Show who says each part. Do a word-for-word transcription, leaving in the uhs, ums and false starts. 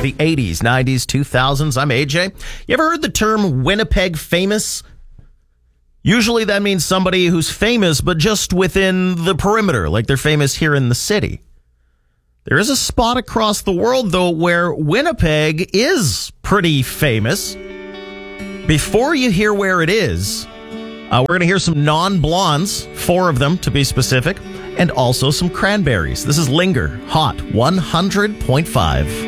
Speaker 1: the eighties, nineties, two thousands. I'm A J. You ever heard the term Winnipeg famous? Usually that means somebody who's famous, but just within the perimeter, like they're famous here in the city. There is a spot across the world, though, where Winnipeg is pretty famous. Before you hear where it is, uh, we're going to hear some non-blondes, four of them to be specific, and also some cranberries. This is Linger, Hot one hundred point five.